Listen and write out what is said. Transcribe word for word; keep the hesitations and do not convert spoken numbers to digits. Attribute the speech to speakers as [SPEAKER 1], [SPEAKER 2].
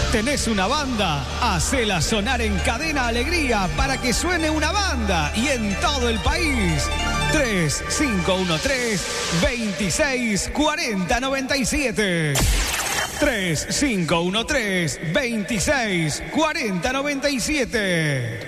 [SPEAKER 1] ¿Tenés una banda? Hacela sonar en Cadena Alegría para que suene una banda y en todo el país. tres cinco uno tres, veintiséis, cuarenta, noventa y siete. tres cinco uno tres, veintiséis, cuarenta, noventa y siete.